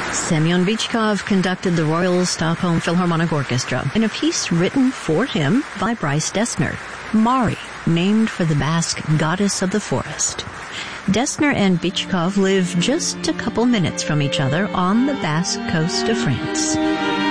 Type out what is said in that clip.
Semyon Bychkov conducted the Royal Stockholm Philharmonic Orchestra in a piece written for him by Bryce Dessner, Mari, named for the Basque goddess of the forest. Dessner and Bychkov live just a couple minutes from each other on the Basque coast of France.